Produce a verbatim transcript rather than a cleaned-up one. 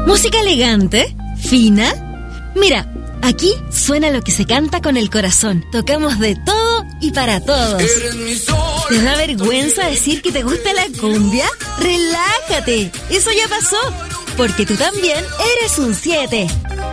Música elegante, fina. Mira, aquí suena lo que se canta con el corazón. Tocamos de todo y para todos. ¿Te da vergüenza decir que te gusta la cumbia? ¡Relájate! Eso ya pasó, porque tú también eres un siete.